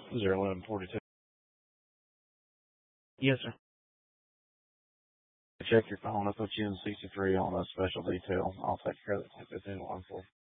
01142. Yes, sir. Check your phone. I'll put you in 63 on a special detail. I'll take care of that if it's in one for you.